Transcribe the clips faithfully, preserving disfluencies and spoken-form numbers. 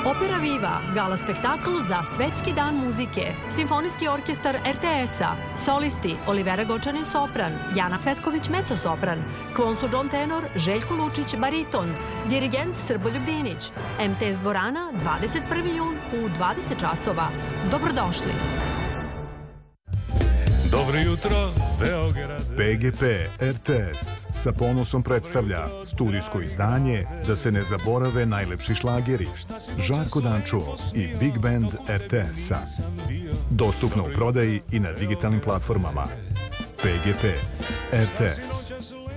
Opera Viva, gala spektakl za Svetski dan muzike, Simfonijski orkestar er te es-a, solisti Olivera Gočanin sopran, Jana Cvetković mezzo-sopran, Kvonsu John tenor, Željko Lučić bariton, dirigent Srboljub Dinić, em te es dvorana, dvadeset prvi jun u dvadeset časova. Dobrodošli! Dobro jutro, Beograd. pe ge pe er te es sa ponosom predstavlja studijsko izdanje Da se ne zaborave najlepši šlageri, Žarko Dančuo i Big Band er te es-a. Dostupno u prodaji i na digitalnim platformama. pe ge pe er te es.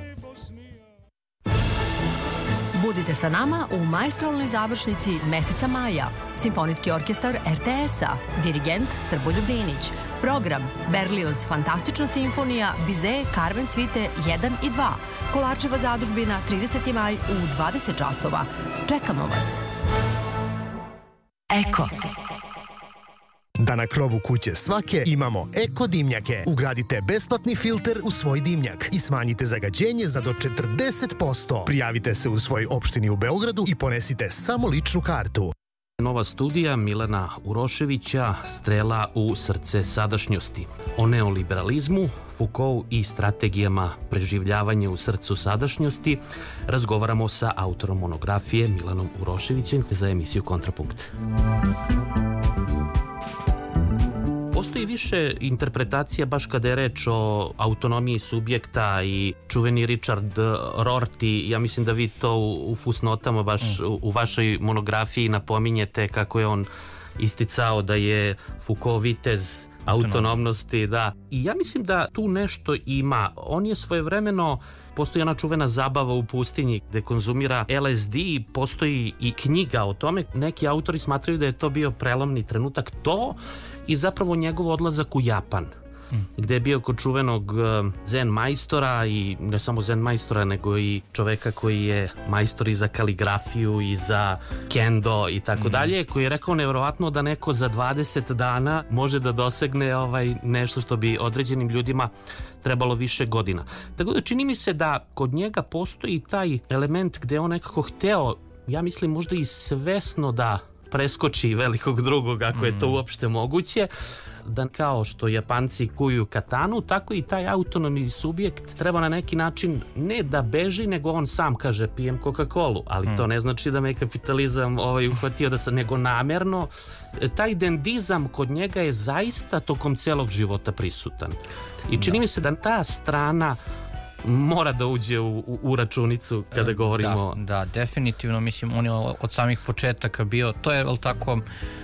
Budite sa nama u maestralnoj završnici meseca maja. Simfonijski orkestar er te es-a, dirigent Srboljub Dinić. Program Berlioz Fantastična simfonija, Bizet, Karmen svite jedan i dva. Kolarčeva zadužbina, trideseti maj u dvadeset časova. Čekamo vas. Eko. Da na krovu kuće svake imamo eko dimnjake. Ugradite besplatni filter u svoj dimnjak i smanjite zagađenje za do četrdeset posto. Prijavite se u svojoj opštini u Beogradu i ponesite samo ličnu kartu. Nova studija Milana Uroševića, Strela u srce sadašnjosti. O neoliberalizmu, Foucault i strategijama preživljavanja u srcu sadašnjosti razgovaramo sa autorom monografije Milanom Uroševićem za emisiju Kontrapunkt. Postoji više interpretacija baš kada je reč o autonomiji subjekta i čuveni Richard Rorty, ja mislim da vi to u, u fusnotama baš mm. u, u vašoj monografiji napominjete kako je on isticao da je Foucault vitez autonomnosti, da. I ja mislim da tu nešto ima. On je svojevremeno, postoji ona čuvena zabava u pustinji gde konzumira el es de, postoji i knjiga o tome. Neki autori smatraju da je to bio prelomni trenutak, to i zapravo njegov odlazak u Japan, gde je bio kod čuvenog zen majstora i ne samo zen majstora nego i čoveka koji je majstor i za kaligrafiju i za kendo i tako dalje, koji je rekao nevjerovatno da neko za dvadeset dana može da dosegne ovaj nešto što bi određenim ljudima trebalo više godina. Tako da čini mi se da kod njega postoji taj element gde on nekako hteo, ja mislim možda i svesno da preskoči velikog drugog, ako je to uopšte moguće, da kao što Japanci kuju katanu, tako i taj autonomni subjekt treba na neki način ne da beži, nego on sam kaže pijem Coca-Colu, ali mm. to ne znači da me kapitalizam ovaj, uhvatio da se, nego namerno. Taj dendizam kod njega je zaista tokom celog života prisutan. I čini da. mi se da ta strana mora da uđe u, u, u računicu kada govorimo... Da, da, definitivno, mislim, on je od samih početaka bio, to je, ali tako,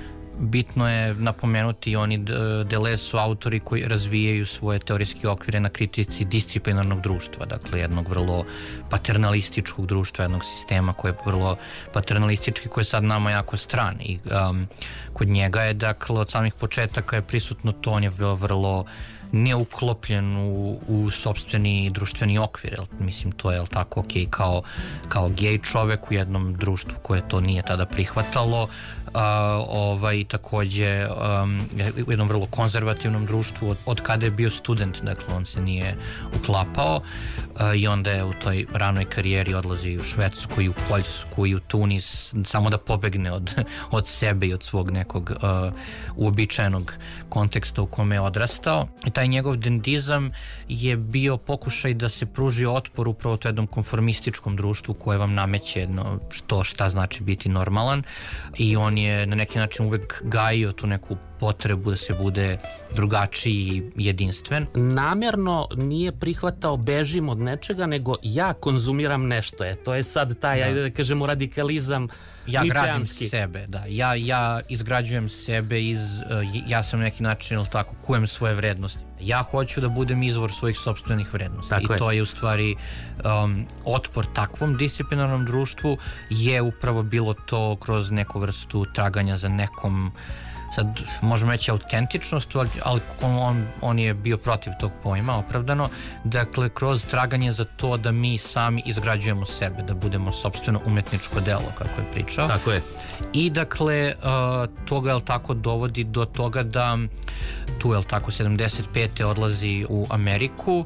bitno je napomenuti, oni Deleuze su autori koji razvijaju svoje teorijske okvire na kritici disciplinarnog društva, dakle jednog vrlo paternalističkog društva, jednog sistema koji je vrlo paternalistički, koji je sad nama jako stran i um, kod njega je, dakle, od samih početaka je prisutno to, on je bio vrlo neuklopljen u, u sopstveni društveni okvir, jel? Mislim, to je, jel tako, ok, kao, kao gej čovek u jednom društvu koje to nije tada prihvatalo, Uh, ovaj, takođe um, u jednom vrlo konzervativnom društvu od, od kada je bio student, dakle on se nije uklapao uh, i onda je u toj ranoj karijeri odlazi u Švedsku i u Poljsku i u Tunis samo da pobegne od, od sebe i od svog nekog uh, uobičajenog konteksta u kome je odrastao. I taj njegov dendizam je bio pokušaj da se pruži otpor upravo to jednom konformističkom društvu koje vam nameće jedno što šta znači biti normalan i on je na neki način uvek gajio tu neku potrebu da se bude drugačiji i jedinstven. Namjerno nije prihvatao bežim od nečega, nego ja konzumiram nešto. E, to je sad taj, da. ajde da kažemo, radikalizam ja ničeanski. gradim sebe, da. Ja, ja izgrađujem sebe iz, ja sam na neki način, ili tako, kujem svoje vrednosti. Ja hoću da budem izvor svojih sopstvenih vrednosti. Tako I je. to je u stvari um, otpor takvom disciplinarnom društvu je upravo bilo to kroz neku vrstu traganja za nekom, sad možemo reći autentičnost, ali on, on je bio protiv tog pojma, opravdano. Dakle, kroz traganje za to da mi sami izgrađujemo sebe, da budemo sopstveno umetničko delo, kako je pričao. Tako je. I dakle, uh, toga, jel tako, dovodi do toga da tu, jel tako, sedamdeset pete odlazi u Ameriku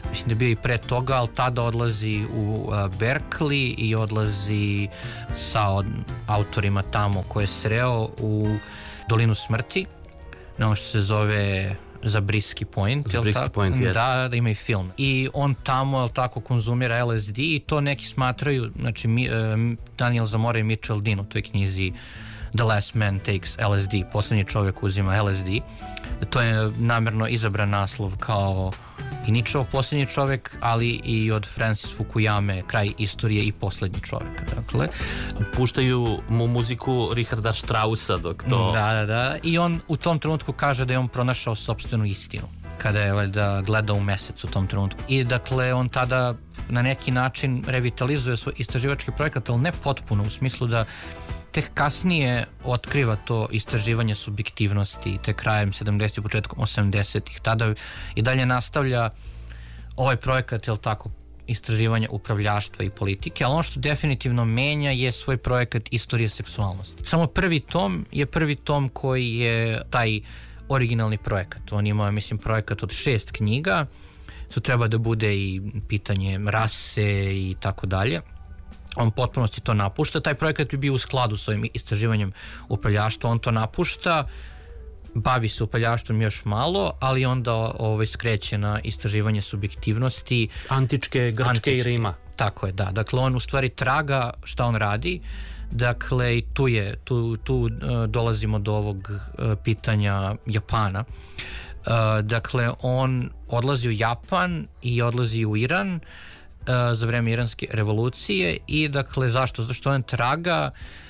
mislim da je bio i pre toga, ali tada odlazi u uh, Berkeley i odlazi sa od, autorima tamo koje je sreo u Dolinu smrti, na ono što se zove Zabriskie Point. Zabriskie Point, jeste. Da, da ima i film. I on tamo, jel tako, konzumira L S D i to neki smatraju, znači mi, uh, Daniel Zamora i Mitchell Dean u toj knjizi The Last Man Takes L S D, poslednji čovjek uzima L S D. To je namjerno izabran naslov kao i Nietzscheov posljednji čovjek, ali i od Francis Fukuyame kraj istorije i posljednji čovjek. Dakle, puštaju mu muziku Richarda Straussa dok to... Da, da, da. I on u tom trenutku kaže da je on pronašao sopstvenu istinu kada je valjda gledao u mesec u tom trenutku. I dakle, on tada na neki način revitalizuje svoj istraživački projekat, ali ne potpuno, u smislu da tek kasnije otkriva to istraživanje subjektivnosti, te krajem sedamdesetih, početkom osamdesetih. Tada i dalje nastavlja ovaj projekat, jel tako, istraživanja upravljaštva i politike, ali ono što definitivno menja je svoj projekat istorije seksualnosti. Samo prvi tom je prvi tom koji je taj originalni projekat. On ima, mislim, projekat od šest knjiga, to treba da bude i pitanje rase i tako dalje. On potpunosti to napušta. Taj projekat bi bio u skladu s ovim istraživanjem upravljaštva. On to napušta, bavi se upravljaštvom još malo, ali onda ovaj, skreće na istraživanje subjektivnosti. Antičke Grčke Antičke. i Rima. Tako je, da. Dakle, on u stvari traga šta on radi. Dakle, tu je, tu, tu uh, dolazimo do ovog uh, pitanja Japana. Uh, dakle, on odlazi u Japan i odlazi u Iran za vreme iranske revolucije i dakle zašto? Zašto on traga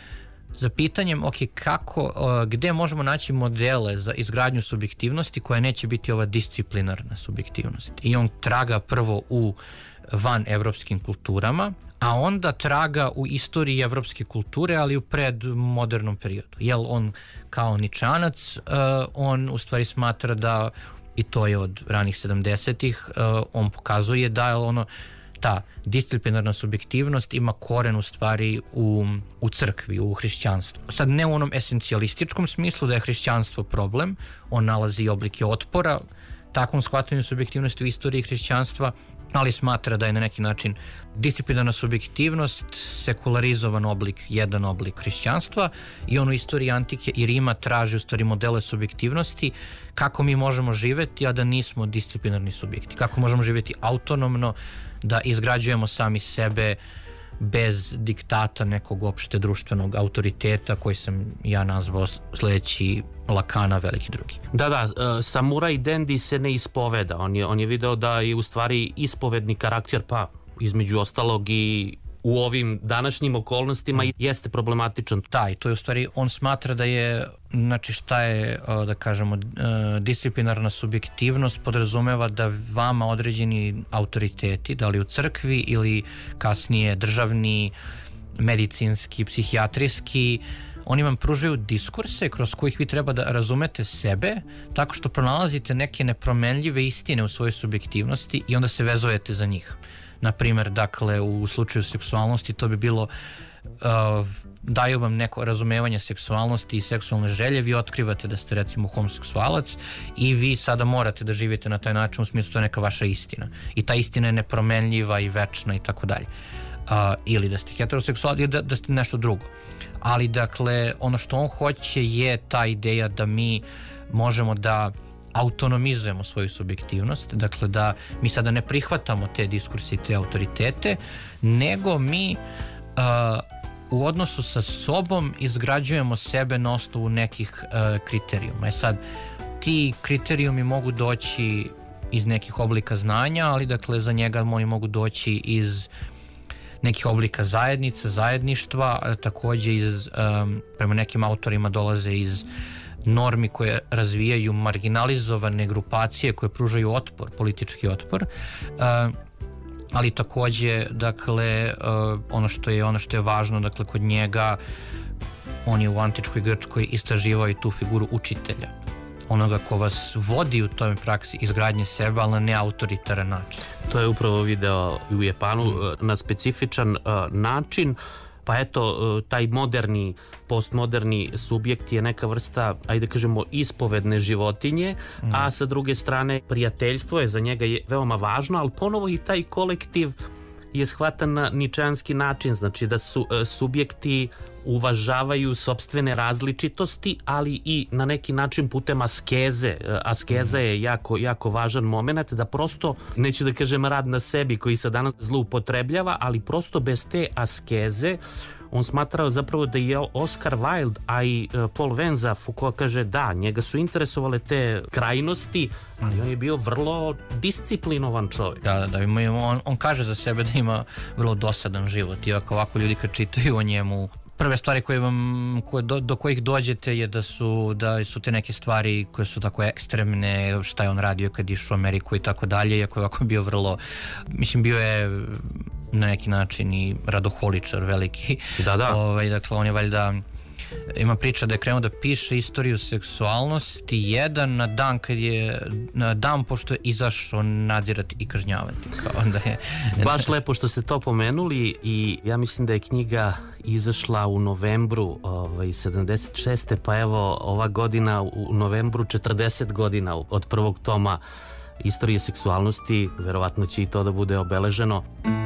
za pitanjem ok, kako, gde možemo naći modele za izgradnju subjektivnosti koja neće biti ova disciplinarna subjektivnost. I on traga prvo u van evropskim kulturama, a onda traga u istoriji evropske kulture, ali u predmodernom periodu. Jel on kao ničanac, on u stvari smatra da, i to je od ranih sedamdesetih, on pokazuje da je ono ta disciplinarna subjektivnost ima koren u stvari u, u crkvi, u hrišćanstvu. Sad ne u onom esencijalističkom smislu da je hrišćanstvo problem, on nalazi oblike otpora takvom shvatanju subjektivnosti u istoriji hrišćanstva, ali smatra da je na neki način disciplinarna subjektivnost sekularizovan oblik, jedan oblik hrišćanstva i on u istoriji antike i Rima traži u stvari modele subjektivnosti kako mi možemo živeti, a da nismo disciplinarni subjekti. Kako možemo živeti autonomno, da izgrađujemo sami sebe bez diktata nekog opšte društvenog autoriteta koji sam ja nazvao sledeći Lakana, veliki drugi. Da, da, samuraj Dendi se ne ispoveda. On je, on je video da je u stvari ispovedni karakter, pa između ostalog i u ovim današnjim okolnostima mm. jeste problematičan. Da, i to je u stvari, on smatra da je, znači šta je, da kažemo, disciplinarna subjektivnost podrazumeva da vama određeni autoriteti, da li u crkvi ili kasnije državni, medicinski, psihijatrijski, oni vam pružaju diskurse kroz kojih vi treba da razumete sebe tako što pronalazite neke nepromenljive istine u svojoj subjektivnosti i onda se vezujete za njih. Na primjer, dakle, u slučaju seksualnosti to bi bilo uh, daju vam neko razumevanje seksualnosti i seksualne želje, vi otkrivate da ste recimo homoseksualac i vi sada morate da živite na taj način, u smislu to je neka vaša istina. I ta istina je nepromenljiva i večna i tako dalje. Ili da ste heteroseksualac ili da, da ste nešto drugo. Ali dakle, ono što on hoće je ta ideja da mi možemo da autonomizujemo svoju subjektivnost, dakle da mi sada ne prihvatamo te diskurse i te autoritete, nego mi uh, u odnosu sa sobom izgrađujemo sebe na osnovu nekih uh, kriterijuma. E sad, ti kriterijumi mogu doći iz nekih oblika znanja, ali dakle za njega oni mogu doći iz nekih oblika zajednica, zajedništva, takođe iz, um, prema nekim autorima dolaze iz normi koje razvijaju marginalizovane grupacije koje pružaju otpor, politički otpor, uh, ali takođe, dakle, uh, ono što je ono što je važno, dakle, kod njega, on je u antičkoj Grčkoj istraživao i tu figuru učitelja, onoga ko vas vodi u toj praksi izgradnje sebe, ali na neautoritaran način. To je upravo video u Japanu mm. na specifičan uh, način. pa eto, taj moderni, postmoderni subjekt je neka vrsta, ajde kažemo, ispovedne životinje, mm. a sa druge strane prijateljstvo je za njega je veoma važno, ali ponovo i taj kolektiv je shvatan na ničanski način, znači da su subjekti uvažavaju sopstvene različitosti, ali i na neki način putem askeze. Askeza je jako, jako važan moment, da prosto, neću da kažem rad na sebi koji se danas zloupotrebljava, ali prosto bez te askeze on smatrao zapravo da je Oscar Wilde, a i Paul Venza, Foucault kaže da, njega su interesovale te krajnosti, ali on je bio vrlo disciplinovan čovjek. Da, da, da, on, on kaže za sebe da ima vrlo dosadan život, iako ovako ljudi kad čitaju o njemu, prve stvari koje vam, koje do, do kojih dođete je da su, da su te neke stvari koje su tako ekstremne, šta je on radio kad išao u Ameriku i tako dalje, iako je ovako bio vrlo, mislim bio je na neki način i radoholičar veliki. Da, da. Ovaj, dakle, on je valjda, ima priča da je krenuo da piše istoriju seksualnosti jedan na dan kad je, na dan pošto je izašao nadzirati i kažnjavati. Kao onda je... Baš lepo što ste to pomenuli i ja mislim da je knjiga izašla u novembru ovaj, sedamdeset šeste pa evo ova godina u novembru četrdeset godina od prvog toma istorije seksualnosti, verovatno će i to da bude obeleženo.